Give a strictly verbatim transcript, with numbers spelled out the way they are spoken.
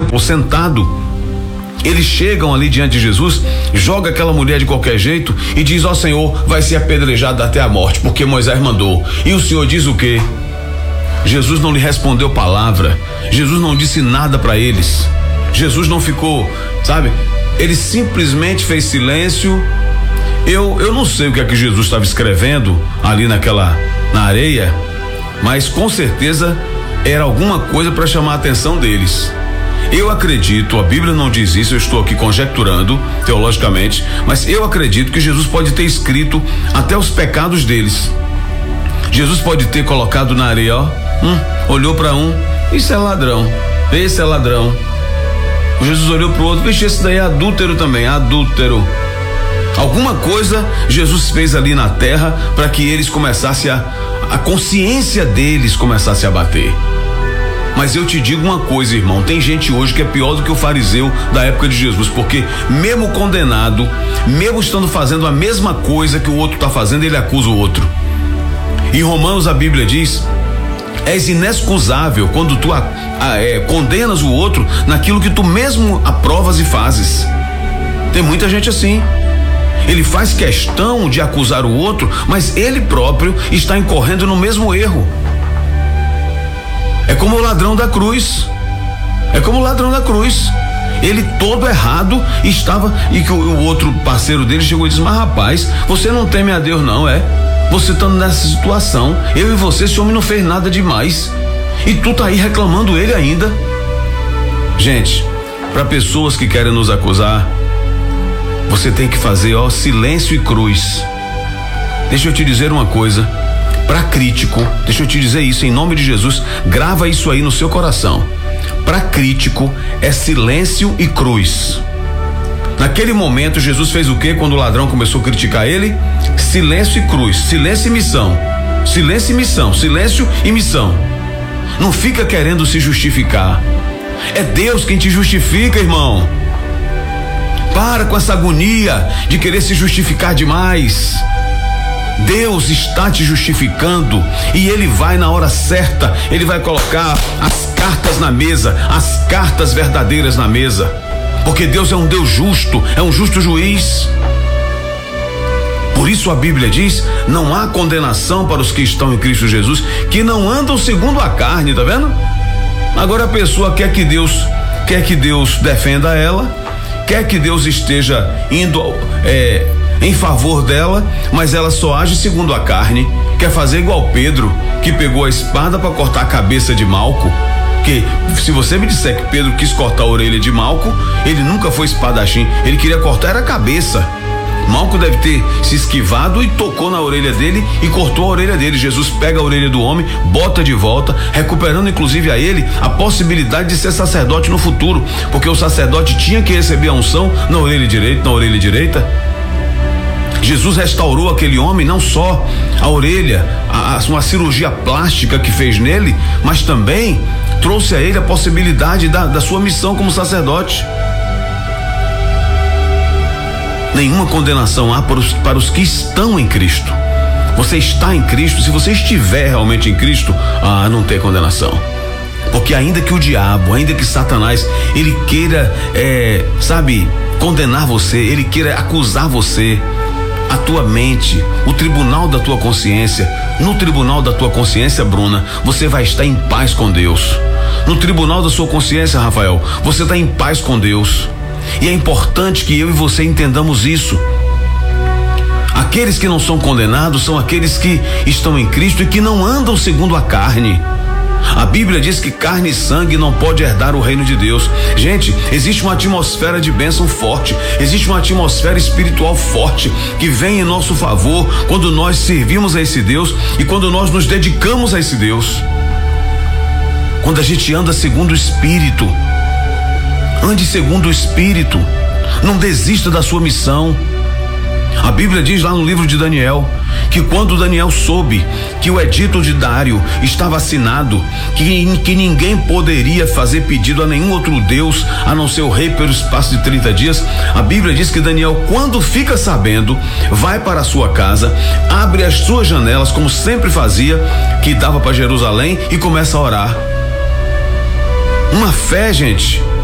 ou sentado. Eles chegam ali diante de Jesus, joga aquela mulher de qualquer jeito e diz: ó Senhor, vai ser apedrejado até a morte, porque Moisés mandou. E o Senhor diz o quê? Jesus não lhe respondeu palavra, Jesus não disse nada para eles, Jesus não ficou, sabe? Ele simplesmente fez silêncio. Eu, eu não sei o que é que Jesus estava escrevendo ali naquela, na areia, mas com certeza era alguma coisa para chamar a atenção deles. Eu acredito, a Bíblia não diz isso, eu estou aqui conjecturando teologicamente, mas eu acredito que Jesus pode ter escrito até os pecados deles. Jesus pode ter colocado na areia, ó, hum, olhou para um, isso é ladrão, esse é ladrão. Jesus olhou para o outro, vixe, esse daí é adúltero também, adúltero. Alguma coisa Jesus fez ali na terra para que eles começassem a, a consciência deles começasse a bater. Mas eu te digo uma coisa, irmão, tem gente hoje que é pior do que o fariseu da época de Jesus, porque mesmo condenado, mesmo estando fazendo a mesma coisa que o outro está fazendo, ele acusa o outro. Em Romanos a Bíblia diz: és inexcusável quando tu a, a, é, condenas o outro naquilo que tu mesmo aprovas e fazes. Tem muita gente assim. Ele faz questão de acusar o outro, mas ele próprio está incorrendo no mesmo erro. É como o ladrão da cruz. É como o ladrão da cruz. Ele todo errado estava, e que o, o outro parceiro dele chegou e disse: mas rapaz, você não teme a Deus não, é? Você estando nessa situação, eu e você, esse homem não fez nada demais. E tu tá aí reclamando ele ainda. Gente, para pessoas que querem nos acusar, você tem que fazer, ó, silêncio e cruz. Deixa eu te dizer uma coisa. Para crítico, deixa eu te dizer isso em nome de Jesus, grava isso aí no seu coração. Para crítico é silêncio e cruz. Naquele momento Jesus fez o quê quando o ladrão começou a criticar ele? Silêncio e cruz, silêncio e missão, silêncio e missão, silêncio e missão. Não fica querendo se justificar. É Deus quem te justifica, irmão. Para com essa agonia de querer se justificar demais. Deus está te justificando e Ele vai na hora certa, Ele vai colocar as cartas na mesa, as cartas verdadeiras na mesa, porque Deus é um Deus justo, é um justo juiz. Por isso a Bíblia diz: não há condenação para os que estão em Cristo Jesus, que não andam segundo a carne, tá vendo? Agora a pessoa quer que Deus, quer que Deus defenda ela, quer que Deus esteja indo é, em favor dela, mas ela só age segundo a carne. Quer fazer igual Pedro, que pegou a espada para cortar a cabeça de Malco. Que se você me disser que Pedro quis cortar a orelha de Malco, ele nunca foi espadachim, ele queria cortar era a cabeça. Malco deve ter se esquivado e tocou na orelha dele e cortou a orelha dele. Jesus pega a orelha do homem, bota de volta, recuperando inclusive a ele a possibilidade de ser sacerdote no futuro, porque o sacerdote tinha que receber a unção na orelha direita, na orelha direita. Jesus restaurou aquele homem, não só a orelha, a, a, uma cirurgia plástica que fez nele, mas também trouxe a ele a possibilidade da, da sua missão como sacerdote. Nenhuma condenação há para os, para os que estão em Cristo. Você está em Cristo, se você estiver realmente em Cristo, ah, não tem condenação. Porque ainda que o diabo, ainda que Satanás, ele queira, é, sabe, condenar você, ele queira acusar você, a tua mente, o tribunal da tua consciência, no tribunal da tua consciência, Bruna, você vai estar em paz com Deus. No tribunal da sua consciência, Rafael, você está em paz com Deus. E é importante que eu e você entendamos isso. Aqueles que não são condenados são aqueles que estão em Cristo e que não andam segundo a carne. A Bíblia diz que carne e sangue não pode herdar o reino de Deus. Gente, existe uma atmosfera de bênção forte, existe uma atmosfera espiritual forte que vem em nosso favor quando nós servimos a esse Deus e quando nós nos dedicamos a esse Deus. Quando a gente anda segundo o Espírito, ande segundo o Espírito, não desista da sua missão. A Bíblia diz lá no livro de Daniel que quando Daniel soube que o edito de Dário estava assinado, que, que ninguém poderia fazer pedido a nenhum outro Deus a não ser o rei pelo espaço de trinta dias, a Bíblia diz que Daniel, quando fica sabendo, vai para a sua casa, abre as suas janelas como sempre fazia, que dava para Jerusalém, e começa a orar. Uma fé, gente,